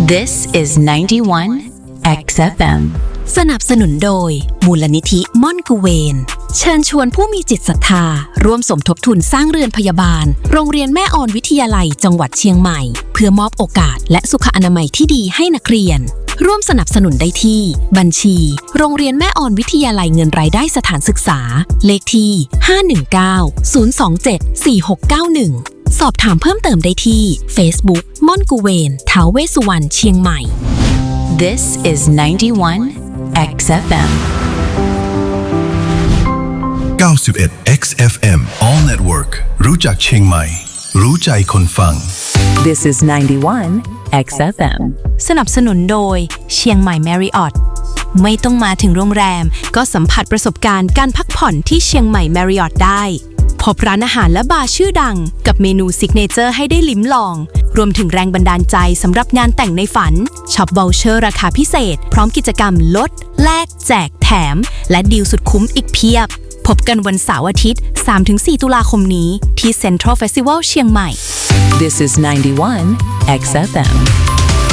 This is 91 XFM สนับสนุนโดยมูลนิธิม่อนกูเวนเชิญชวนผู้มีจิตศรัทธาร่วมสมทบทุนสร้างเรือนพยาบาลโรงเรียนแม่ออนวิทยาลัยจังหวัดเชียงใหม่เพื่อมอบโอกาสและสุขอนามัยที่ดีให้นักเรียนร่วมสนับสนุนได้ที่บัญชีโรงเรียนแม่ออนวิทยาลัยเงินรายได้สถานศึกษาเลขที่519-027-4691สอบถามเพิ่มเติมได้ที่ Facebook ม่อนกูเวนท้าวเวสสุวรรณเชียงใหม่ This is 91 XFM 91 XFM All Network รู้จักเชียงใหม่รู้ใจคนฟัง This is 91 XFM สนับสนุนโดยเชียงใหม่ Marriott ไม่ต้องมาถึงโรงแรมก็สัมผัสประสบการณ์การพักผ่อนที่เชียงใหม่ Marriott ได้พบร้านอาหารและบาร์ชื่อดังกับเมนูซิกเนเจอร์ให้ได้ลิ้มลองรวมถึงแรงบันดาลใจสำหรับงานแต่งในฝันช็อป Voucher ราคาพิเศษพร้อมกิจกรรมลดแลกแจกแถมและดีลสุดคุ้มอีกเพียบพบกันวันเสาร์อาทิตย์ 3-4 ตุลาคมนี้ที่ Central Festival เชียงใหม่ This is 91 XFM